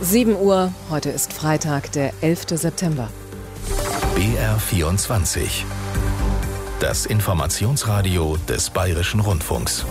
7 Uhr, heute ist Freitag, der 11. September. BR24. Das Informationsradio des Bayerischen Rundfunks.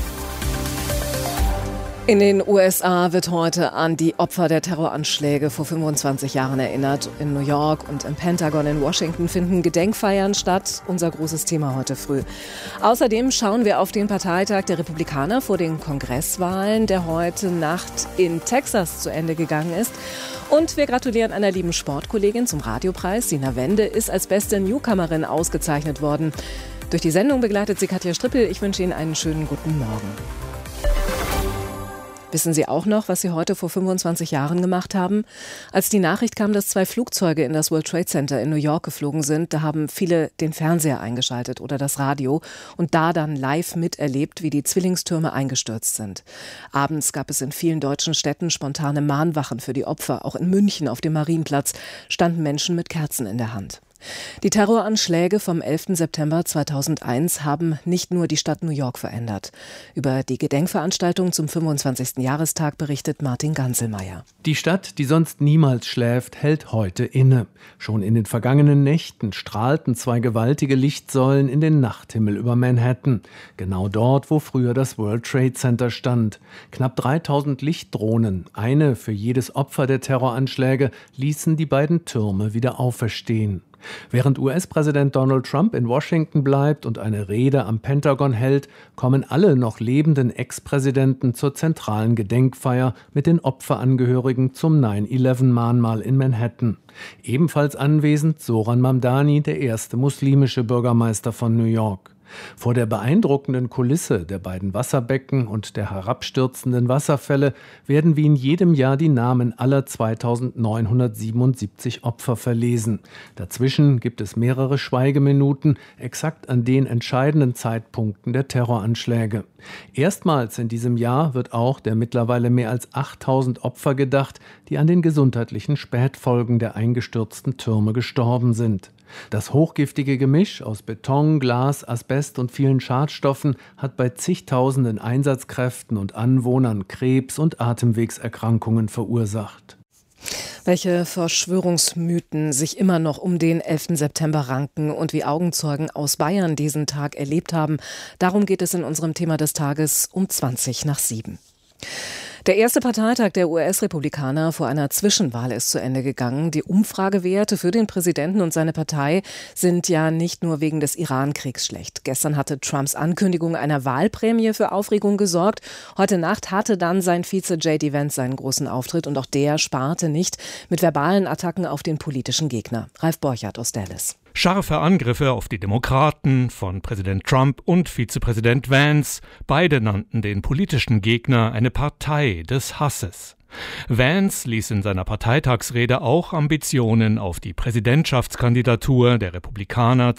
In den USA wird heute an die Opfer der Terroranschläge vor 25 Jahren erinnert. In New York und im Pentagon in Washington finden Gedenkfeiern statt. Unser großes Thema heute früh. Außerdem schauen wir auf den Parteitag der Republikaner vor den Kongresswahlen, der heute Nacht in Texas zu Ende gegangen ist. Und wir gratulieren einer lieben Sportkollegin zum Radiopreis. Sina Wende ist als beste Newcomerin ausgezeichnet worden. Durch die Sendung begleitet sie Katja Strippel. Ich wünsche Ihnen einen schönen guten Morgen. Wissen Sie auch noch, was Sie heute vor 25 Jahren gemacht haben? Als die Nachricht kam, dass 2 Flugzeuge in das World Trade Center in New York geflogen sind, da haben viele den Fernseher eingeschaltet oder das Radio und da dann live miterlebt, wie die Zwillingstürme eingestürzt sind. Abends gab es in vielen deutschen Städten spontane Mahnwachen für die Opfer. Auch in München auf dem Marienplatz standen Menschen mit Kerzen in der Hand. Die Terroranschläge vom 11. September 2001 haben nicht nur die Stadt New York verändert. Über die Gedenkveranstaltung zum 25. Jahrestag berichtet Martin Ganselmeier. Die Stadt, die sonst niemals schläft, hält heute inne. Schon in den vergangenen Nächten strahlten 2 gewaltige Lichtsäulen in den Nachthimmel über Manhattan. Genau dort, wo früher das World Trade Center stand. Knapp 3000 Lichtdrohnen, eine für jedes Opfer der Terroranschläge, ließen die beiden Türme wieder auferstehen. Während US-Präsident Donald Trump in Washington bleibt und eine Rede am Pentagon hält, kommen alle noch lebenden Ex-Präsidenten zur zentralen Gedenkfeier mit den Opferangehörigen zum 9/11-Mahnmal in Manhattan. Ebenfalls anwesend Zoran Mamdani, der erste muslimische Bürgermeister von New York. Vor der beeindruckenden Kulisse der beiden Wasserbecken und der herabstürzenden Wasserfälle werden wie in jedem Jahr die Namen aller 2977 Opfer verlesen. Dazwischen gibt es mehrere Schweigeminuten, exakt an den entscheidenden Zeitpunkten der Terroranschläge. Erstmals in diesem Jahr wird auch der mittlerweile mehr als 8000 Opfer gedacht, die an den gesundheitlichen Spätfolgen der eingestürzten Türme gestorben sind. Das hochgiftige Gemisch aus Beton, Glas, Asbest und vielen Schadstoffen hat bei zigtausenden Einsatzkräften und Anwohnern Krebs und Atemwegserkrankungen verursacht. Welche Verschwörungsmythen sich immer noch um den 11. September ranken und wie Augenzeugen aus Bayern diesen Tag erlebt haben, darum geht es in unserem Thema des Tages um 7:20. Der erste Parteitag der US-Republikaner vor einer Zwischenwahl ist zu Ende gegangen. Die Umfragewerte für den Präsidenten und seine Partei sind ja nicht nur wegen des Iran-Kriegs schlecht. Gestern hatte Trumps Ankündigung einer Wahlprämie für Aufregung gesorgt. Heute Nacht hatte dann sein Vize J.D. Vance seinen großen Auftritt und auch der sparte nicht mit verbalen Attacken auf den politischen Gegner. Ralf Borchardt aus Dallas. Scharfe Angriffe auf die Demokraten von Präsident Trump und Vizepräsident Vance. Beide nannten den politischen Gegner eine Partei des Hasses. Vance ließ in seiner Parteitagsrede auch Ambitionen auf die Präsidentschaftskandidatur der Republikaner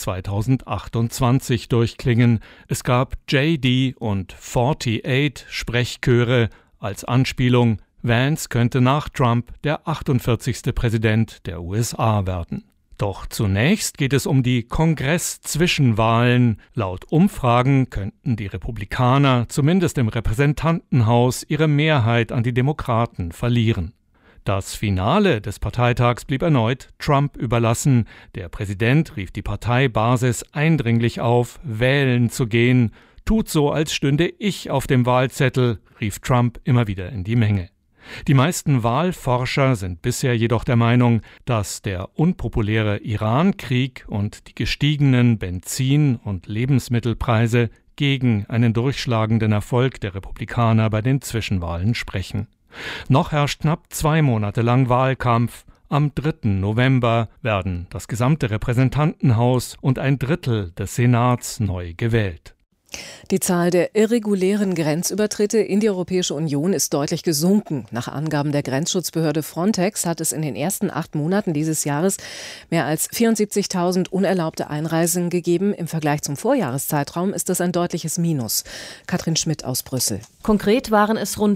2028 durchklingen. Es gab JD und 48 Sprechchöre als Anspielung, Vance könnte nach Trump der 48. Präsident der USA werden. Doch zunächst geht es um die Kongress-Zwischenwahlen. Laut Umfragen könnten die Republikaner zumindest im Repräsentantenhaus ihre Mehrheit an die Demokraten verlieren. Das Finale des Parteitags blieb erneut Trump überlassen. Der Präsident rief die Parteibasis eindringlich auf, wählen zu gehen. Tut so, als stünde ich auf dem Wahlzettel, rief Trump immer wieder in die Menge. Die meisten Wahlforscher sind bisher jedoch der Meinung, dass der unpopuläre Iran-Krieg und die gestiegenen Benzin- und Lebensmittelpreise gegen einen durchschlagenden Erfolg der Republikaner bei den Zwischenwahlen sprechen. Noch herrscht knapp 2 Monate lang Wahlkampf. Am 3. November werden das gesamte Repräsentantenhaus und ein Drittel des Senats neu gewählt. Die Zahl der irregulären Grenzübertritte in die Europäische Union ist deutlich gesunken. Nach Angaben der Grenzschutzbehörde Frontex hat es in den ersten 8 Monaten dieses Jahres mehr als 74.000 unerlaubte Einreisen gegeben. Im Vergleich zum Vorjahreszeitraum ist das ein deutliches Minus. Katrin Schmidt aus Brüssel. Konkret waren es rund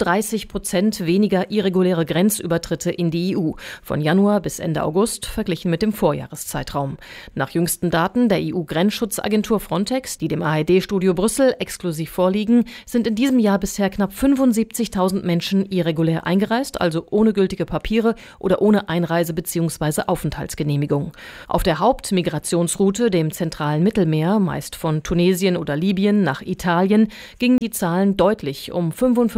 35% weniger irreguläre Grenzübertritte in die EU, von Januar bis Ende August verglichen mit dem Vorjahreszeitraum. Nach jüngsten Daten der EU-Grenzschutzagentur Frontex, die dem ARD-Studio Brüssel exklusiv vorliegen, sind in diesem Jahr bisher knapp 75.000 Menschen irregulär eingereist, also ohne gültige Papiere oder ohne Einreise- bzw. Aufenthaltsgenehmigung. Auf der Hauptmigrationsroute, dem zentralen Mittelmeer, meist von Tunesien oder Libyen nach Italien, gingen die Zahlen deutlich um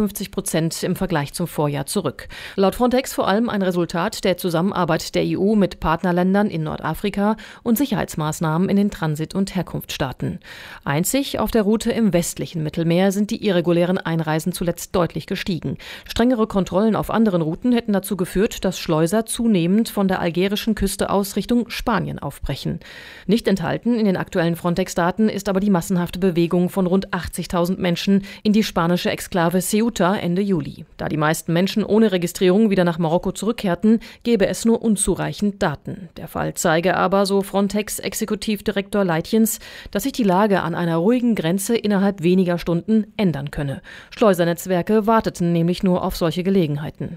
55% im Vergleich zum Vorjahr zurück. Laut Frontex vor allem ein Resultat der Zusammenarbeit der EU mit Partnerländern in Nordafrika und Sicherheitsmaßnahmen in den Transit- und Herkunftsstaaten. Einzig auf der Route im westlichen Mittelmeer sind die irregulären Einreisen zuletzt deutlich gestiegen. Strengere Kontrollen auf anderen Routen hätten dazu geführt, dass Schleuser zunehmend von der algerischen Küste aus Richtung Spanien aufbrechen. Nicht enthalten in den aktuellen Frontex-Daten ist aber die massenhafte Bewegung von rund 80.000 Menschen in die spanische Exklave Ceuta Ende Juli. Da die meisten Menschen ohne Registrierung wieder nach Marokko zurückkehrten, gäbe es nur unzureichend Daten. Der Fall zeige aber, so Frontex-Exekutivdirektor Leitjens, dass sich die Lage an einer ruhigen Grenze innerhalb weniger Stunden ändern könne. Schleusernetzwerke warteten nämlich nur auf solche Gelegenheiten.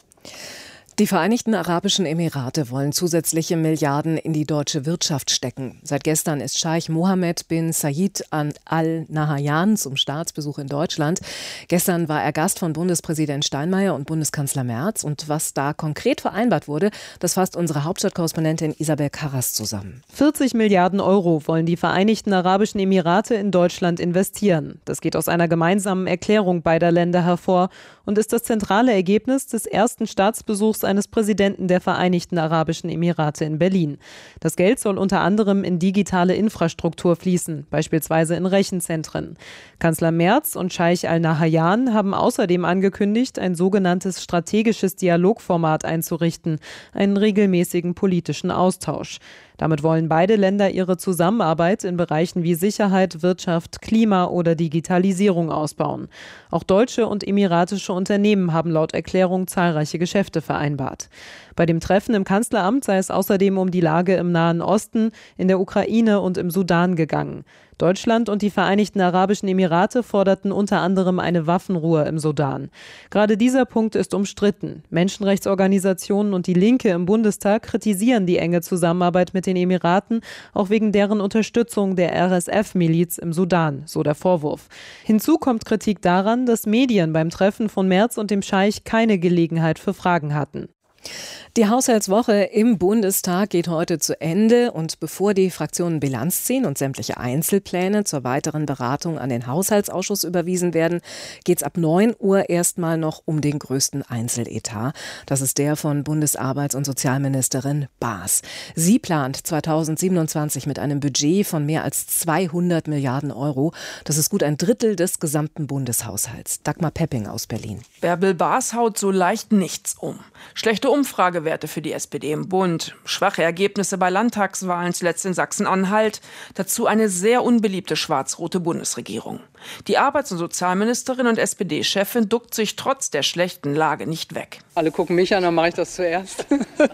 Die Vereinigten Arabischen Emirate wollen zusätzliche Milliarden in die deutsche Wirtschaft stecken. Seit gestern ist Scheich Mohammed bin Zayed Al Nahyan zum Staatsbesuch in Deutschland. Gestern war er Gast von Bundespräsident Steinmeier und Bundeskanzler Merz. Und was da konkret vereinbart wurde, das fasst unsere Hauptstadtkorrespondentin Isabel Karras zusammen. 40 Milliarden Euro wollen die Vereinigten Arabischen Emirate in Deutschland investieren. Das geht aus einer gemeinsamen Erklärung beider Länder hervor und ist das zentrale Ergebnis des ersten Staatsbesuchs eines Präsidenten der Vereinigten Arabischen Emirate in Berlin. Das Geld soll unter anderem in digitale Infrastruktur fließen, beispielsweise in Rechenzentren. Kanzler Merz und Scheich Al Nahyan haben außerdem angekündigt, ein sogenanntes strategisches Dialogformat einzurichten, einen regelmäßigen politischen Austausch. Damit wollen beide Länder ihre Zusammenarbeit in Bereichen wie Sicherheit, Wirtschaft, Klima oder Digitalisierung ausbauen. Auch deutsche und emiratische Unternehmen haben laut Erklärung zahlreiche Geschäfte vereinbart. Bei dem Treffen im Kanzleramt sei es außerdem um die Lage im Nahen Osten, in der Ukraine und im Sudan gegangen. Deutschland und die Vereinigten Arabischen Emirate forderten unter anderem eine Waffenruhe im Sudan. Gerade dieser Punkt ist umstritten. Menschenrechtsorganisationen und die Linke im Bundestag kritisieren die enge Zusammenarbeit mit den Emiraten, auch wegen deren Unterstützung der RSF-Miliz im Sudan, so der Vorwurf. Hinzu kommt Kritik daran, dass Medien beim Treffen von Merz und dem Scheich keine Gelegenheit für Fragen hatten. Die Haushaltswoche im Bundestag geht heute zu Ende und bevor die Fraktionen Bilanz ziehen und sämtliche Einzelpläne zur weiteren Beratung an den Haushaltsausschuss überwiesen werden, geht es ab 9 Uhr erstmal noch um den größten Einzeletat. Das ist der von Bundesarbeits- und Sozialministerin Baas. Sie plant 2027 mit einem Budget von mehr als 200 Milliarden Euro. Das ist gut ein Drittel des gesamten Bundeshaushalts. Dagmar Pepping aus Berlin. Bärbel Baas haut so leicht nichts um. Schlechte Umfragewerte für die SPD im Bund, schwache Ergebnisse bei Landtagswahlen, zuletzt in Sachsen-Anhalt, dazu eine sehr unbeliebte schwarz-rote Bundesregierung. Die Arbeits- und Sozialministerin und SPD-Chefin duckt sich trotz der schlechten Lage nicht weg. Alle gucken mich an, dann mache ich das zuerst.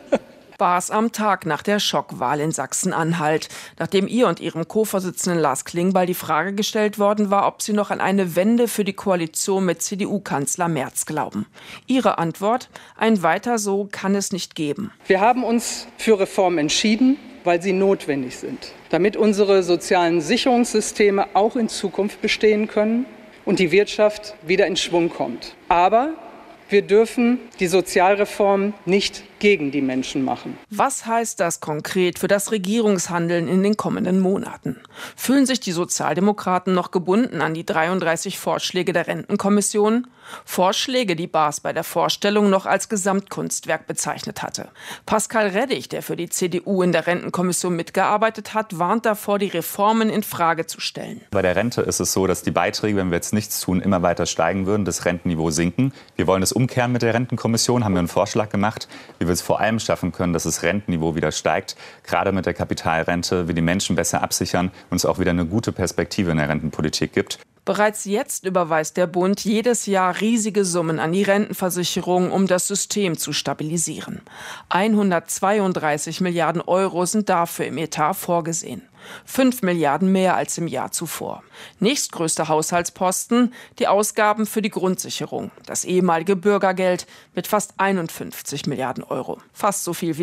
Baas am Tag nach der Schockwahl in Sachsen-Anhalt, nachdem ihr und ihrem Co-Vorsitzenden Lars Klingbeil die Frage gestellt worden war, ob sie noch an eine Wende für die Koalition mit CDU-Kanzler Merz glauben. Ihre Antwort: Ein Weiter so kann es nicht geben. Wir haben uns für Reformen entschieden, weil sie notwendig sind, damit unsere sozialen Sicherungssysteme auch in Zukunft bestehen können und die Wirtschaft wieder in Schwung kommt. Aber wir dürfen die Sozialreformen nicht gegen die Menschen machen. Was heißt das konkret für das Regierungshandeln in den kommenden Monaten? Fühlen sich die Sozialdemokraten noch gebunden an die 33 Vorschläge der Rentenkommission? Vorschläge, die Baas bei der Vorstellung noch als Gesamtkunstwerk bezeichnet hatte. Pascal Reddig, der für die CDU in der Rentenkommission mitgearbeitet hat, warnt davor, die Reformen in Frage zu stellen. Bei der Rente ist es so, dass die Beiträge, wenn wir jetzt nichts tun, immer weiter steigen würden, das Rentenniveau sinken. Wir wollen es umkehren mit der Rentenkommission, haben wir einen Vorschlag gemacht, wie wir es vor allem schaffen können, dass das Rentenniveau wieder steigt, gerade mit der Kapitalrente, wir die Menschen besser absichern und es auch wieder eine gute Perspektive in der Rentenpolitik gibt. Bereits jetzt überweist der Bund jedes Jahr riesige Summen an die Rentenversicherung, um das System zu stabilisieren. 132 Milliarden Euro sind dafür im Etat vorgesehen. 5 Milliarden mehr als im Jahr zuvor. Nächstgrößter Haushaltsposten, die Ausgaben für die Grundsicherung, das ehemalige Bürgergeld mit fast 51 Milliarden Euro. Fast so viel wie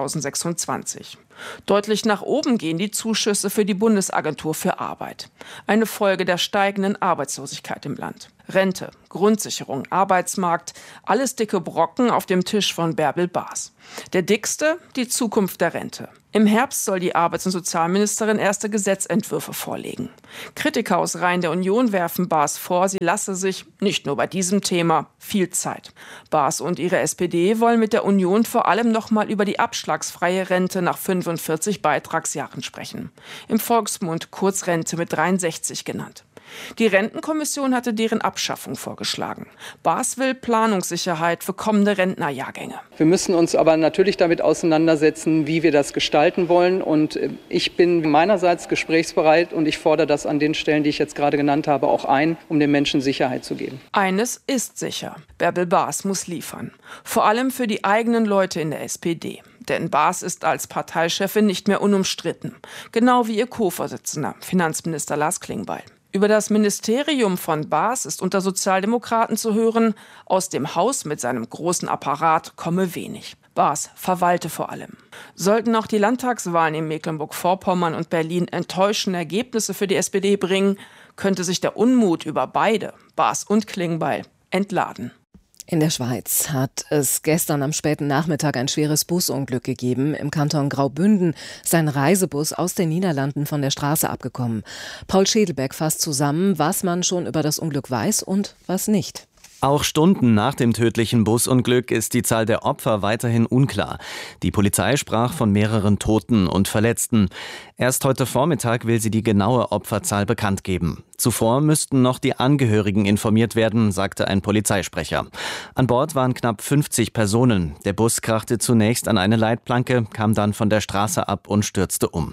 2026. Deutlich nach oben gehen die Zuschüsse für die Bundesagentur für Arbeit. Eine Folge der steigenden Arbeitslosigkeit im Land. Rente, Grundsicherung, Arbeitsmarkt, alles dicke Brocken auf dem Tisch von Bärbel Baas. Der dickste, die Zukunft der Rente. Im Herbst soll die Arbeits- und Sozialministerin erste Gesetzentwürfe vorlegen. Kritiker aus Reihen der Union werfen Baas vor, sie lasse sich, nicht nur bei diesem Thema, viel Zeit. Baas und ihre SPD wollen mit der Union vor allem noch mal über die abschlagsfreie Rente nach 45 Beitragsjahren sprechen. Im Volksmund Kurzrente mit 63 genannt. Die Rentenkommission hatte deren Abschaffung vorgeschlagen. Baas will Planungssicherheit für kommende Rentnerjahrgänge. Wir müssen uns aber natürlich damit auseinandersetzen, wie wir das gestalten wollen. Und ich bin meinerseits gesprächsbereit und ich fordere das an den Stellen, die ich jetzt gerade genannt habe, auch ein, um den Menschen Sicherheit zu geben. Eines ist sicher. Bärbel Baas muss liefern. Vor allem für die eigenen Leute in der SPD. Denn Baas ist als Parteichefin nicht mehr unumstritten. Genau wie ihr Co-Vorsitzender, Finanzminister Lars Klingbeil. Über das Ministerium von Baas ist unter Sozialdemokraten zu hören, aus dem Haus mit seinem großen Apparat komme wenig. Baas verwalte vor allem. Sollten auch die Landtagswahlen in Mecklenburg-Vorpommern und Berlin enttäuschende Ergebnisse für die SPD bringen, könnte sich der Unmut über beide, Baas und Klingbeil, entladen. In der Schweiz hat es gestern am späten Nachmittag ein schweres Busunglück gegeben. Im Kanton Graubünden ist ein Reisebus aus den Niederlanden von der Straße abgekommen. Paul Schädelberg fasst zusammen, was man schon über das Unglück weiß und was nicht. Auch Stunden nach dem tödlichen Busunglück ist die Zahl der Opfer weiterhin unklar. Die Polizei sprach von mehreren Toten und Verletzten. Erst heute Vormittag will sie die genaue Opferzahl bekannt geben. Zuvor müssten noch die Angehörigen informiert werden, sagte ein Polizeisprecher. An Bord waren knapp 50 Personen. Der Bus krachte zunächst an eine Leitplanke, kam dann von der Straße ab und stürzte um.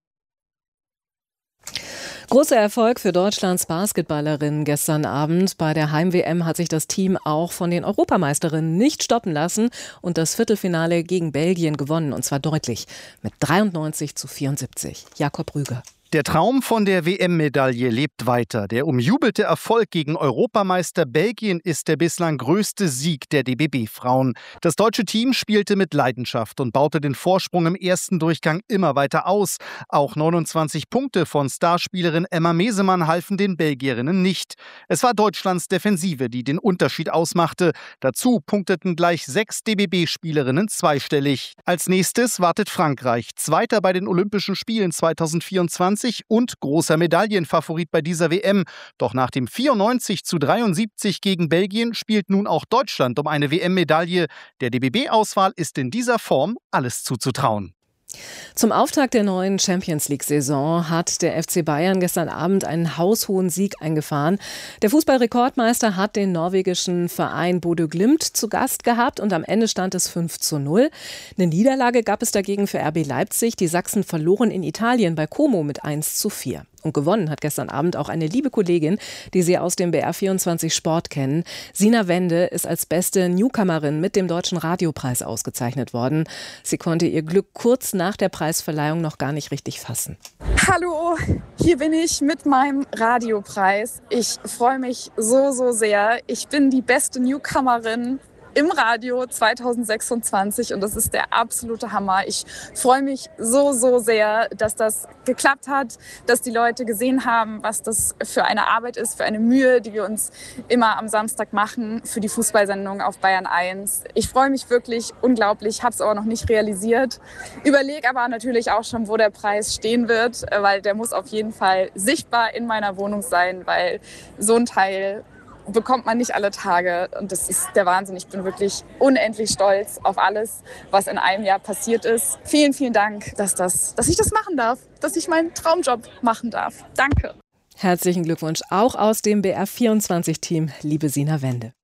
Großer Erfolg für Deutschlands Basketballerinnen gestern Abend. Bei der Heim-WM hat sich das Team auch von den Europameisterinnen nicht stoppen lassen und das Viertelfinale gegen Belgien gewonnen, und zwar deutlich mit 93-74. Jakob Rüger. Der Traum von der WM-Medaille lebt weiter. Der umjubelte Erfolg gegen Europameister Belgien ist der bislang größte Sieg der DBB-Frauen. Das deutsche Team spielte mit Leidenschaft und baute den Vorsprung im ersten Durchgang immer weiter aus. Auch 29 Punkte von Starspielerin Emma Mesemann halfen den Belgierinnen nicht. Es war Deutschlands Defensive, die den Unterschied ausmachte. Dazu punkteten gleich 6 DBB-Spielerinnen zweistellig. Als nächstes wartet Frankreich, Zweiter bei den Olympischen Spielen 2024 und großer Medaillenfavorit bei dieser WM. Doch nach dem 94-73 gegen Belgien spielt nun auch Deutschland um eine WM-Medaille. Der DBB-Auswahl ist in dieser Form alles zuzutrauen. Zum Auftakt der neuen Champions-League-Saison hat der FC Bayern gestern Abend einen haushohen Sieg eingefahren. Der Fußballrekordmeister hat den norwegischen Verein Bodø Glimt zu Gast gehabt und am Ende stand es 5:0. Eine Niederlage gab es dagegen für RB Leipzig. Die Sachsen verloren in Italien bei Como mit 1:4. Und gewonnen hat gestern Abend auch eine liebe Kollegin, die Sie aus dem BR24 Sport kennen. Sina Wende ist als beste Newcomerin mit dem Deutschen Radiopreis ausgezeichnet worden. Sie konnte ihr Glück kurz nach der Preisverleihung noch gar nicht richtig fassen. Hallo, hier bin ich mit meinem Radiopreis. Ich freue mich so sehr. Ich bin die beste Newcomerin im Radio 2026 und das ist der absolute Hammer. Ich freue mich so sehr, dass das geklappt hat, dass die Leute gesehen haben, was das für eine Arbeit ist, für eine Mühe, die wir uns immer am Samstag machen für die Fußballsendung auf Bayern 1. Ich freue mich wirklich unglaublich, habe es aber noch nicht realisiert. Überlege aber natürlich auch schon, wo der Preis stehen wird, weil der muss auf jeden Fall sichtbar in meiner Wohnung sein, weil so ein Teil bekommt man nicht alle Tage und das ist der Wahnsinn. Ich bin wirklich unendlich stolz auf alles, was in einem Jahr passiert ist. Vielen Dank, dass ich das machen darf, dass ich meinen Traumjob machen darf. Danke. Herzlichen Glückwunsch auch aus dem BR24-Team, liebe Sina Wende.